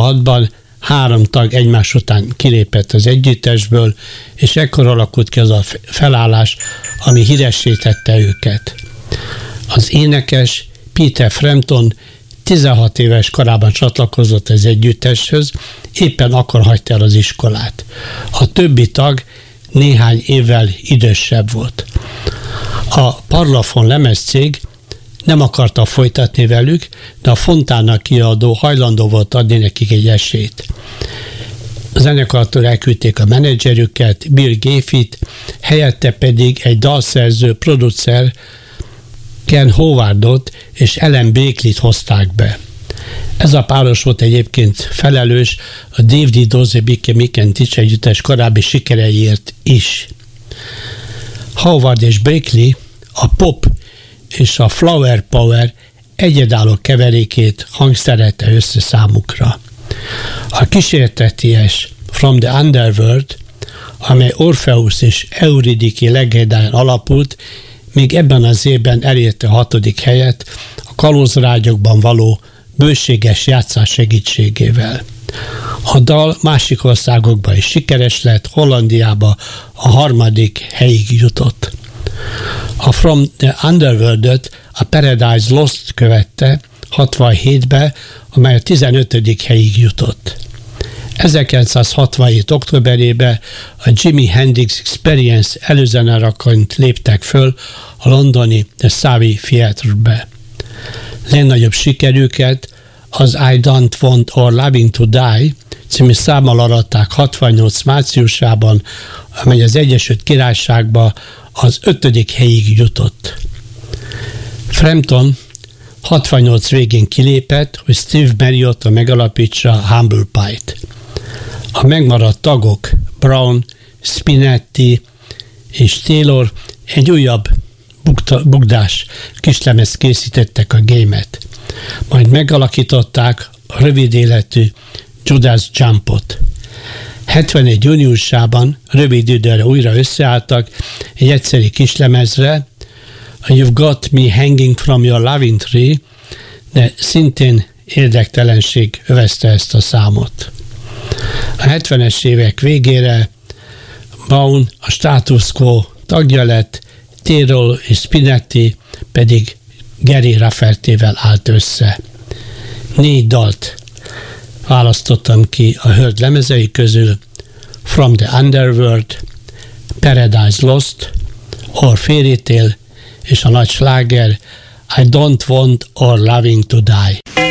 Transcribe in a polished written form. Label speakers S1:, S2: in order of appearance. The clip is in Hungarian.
S1: 86-ban 3 tag egymás után kilépett az együttesből, és ekkor alakult ki az a felállás, ami híressé tette őket. Az énekes Peter Frampton 16 éves korában csatlakozott az együtteshöz, éppen akkor hagyta el az iskolát. A többi tag néhány évvel idősebb volt. A Parlophone lemezcég nem akarta folytatni velük, de a Fontana kiadó hajlandó volt adni nekik egy esélyt. A zenekartól elküldték a menedzserüket, Bill Gaffey-t, helyette pedig egy dalszerző, producer, Ken Howardot és Ellen Blakely-t hozták be. Ez a páros volt egyébként felelős a Dave Doze Mickey együttes korábbi sikereiért is. Howard és Blakely a pop és a flower power egyedülálló keverékét hangszerelte össze számukra. A kísérteties From the Underworld, amely Orpheus és Euridike legendáján alapult, még ebben az évben elérte a 6. helyet a kalózrágyokban való bőséges játszás segítségével. A dal másik országokban is sikeres lett, Hollandiába a 3. helyig jutott. A From the Underworld-öt a Paradise Lost követte 67-ben, amely a 15. helyig jutott. 1967. októberében a Jimi Hendrix Experience előzeneraként léptek föl a londoni The Savvy Theatre-be. Legnagyobb sikerüket az I Don't Want or Loving to Die című számmal aratták 68 márciusában, amely az Egyesült Királyságba az 5. helyig jutott. Frampton 68 végén kilépett, hogy Steve Marriott megalapítsa a Humble Pie-t. A megmaradt tagok, Brown, Spinetti és Taylor egy újabb bugdás kislemezt készítettek a Game-et. Majd megalakították a rövid életű Judas Jumpot. 71. júniusában rövid időre újra összeálltak egy egyszeri kislemezre, a You've Got Me Hanging From Your Loving Tree, de szintén érdektelenség övezte ezt a számot. A 70-es évek végére Brown a Status Quo tagja lett, Taylor és Spinetti pedig Gary Raffertyvel állt össze. 4 dalt választottam ki a hölgy lemezei közül: From the Underworld, Paradise Lost, Or Fairy Tale és a nagy sláger I Don't Want or Loving to Die.